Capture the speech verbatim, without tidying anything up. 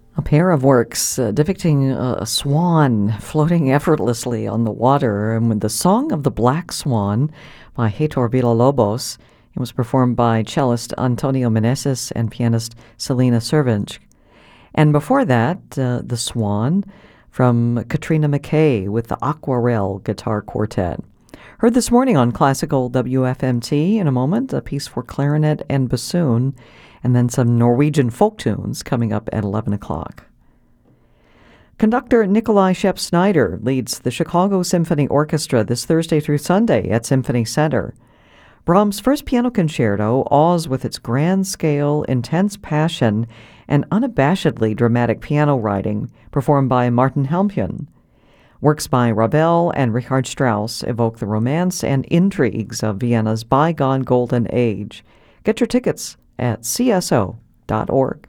A pair of works uh, depicting a, a swan floating effortlessly on the water, and with the Song of the Black Swan by Heitor Villa-Lobos. It was performed by cellist Antonio Meneses and pianist Selena Cervinch. And before that, uh, The Swan from Katrina McKay with the Aquarelle Guitar Quartet. Heard this morning on Classical W F M T. In a moment, a piece for clarinet and bassoon, and then some Norwegian folk tunes coming up at eleven o'clock. Conductor Nikolai Shep-Snyder leads the Chicago Symphony Orchestra this Thursday through Sunday at Symphony Center. Brahms' first piano concerto awes with its grand scale, intense passion, and unabashedly dramatic piano writing, performed by Martin Helmpion. Works by Ravel and Richard Strauss evoke the romance and intrigues of Vienna's bygone golden age. Get your tickets at c s o dot org.